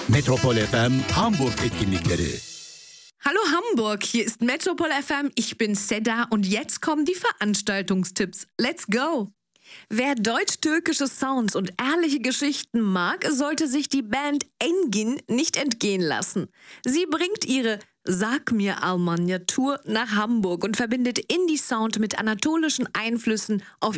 Metropol FM Hamburg Etkinlikleri. Hallo Hamburg, hier ist Metropol FM, ich bin Seda und jetzt kommen die Veranstaltungstipps. Let's go! Wer deutsch-türkische Sounds und ehrliche Geschichten mag, sollte sich die Band Engin nicht entgehen lassen. Sie bringt ihre Sag mir Almanya Tour nach Hamburg und verbindet Indie-Sound mit anatolischen Einflüssen auf